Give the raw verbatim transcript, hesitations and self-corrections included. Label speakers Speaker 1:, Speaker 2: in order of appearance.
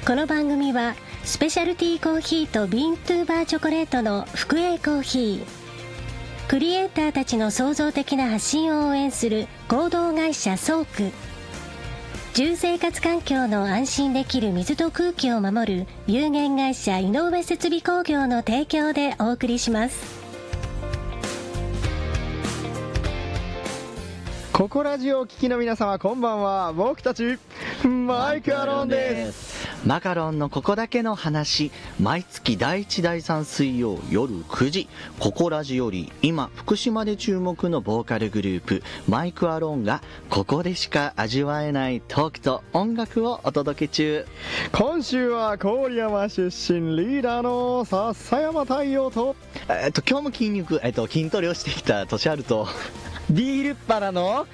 Speaker 1: この番組はスペシャルティーコーヒーとビーントゥーバーチョコレートの福栄コーヒー、クリエイターたちの創造的な発信を応援する合同会社ソーク、住生活環境の安心できる水と空気を守る有限会社井上設備工業の提供でお送りします。
Speaker 2: ココラジオをお聞きの皆様、こんばんは。僕たちマイクアロンです。
Speaker 3: マカロンのここだけの話、毎月だいいちだいさん水曜夜くじ、ココラジより今福島で注目のボーカルグループマイクアロンがここでしか味わえないトークと音楽をお届け中。
Speaker 2: 今週は郡山出身リーダーの笹山太陽と、
Speaker 3: えっと今日も筋肉、えっと筋トレをしてきたトシャルと
Speaker 4: ビールっ腹の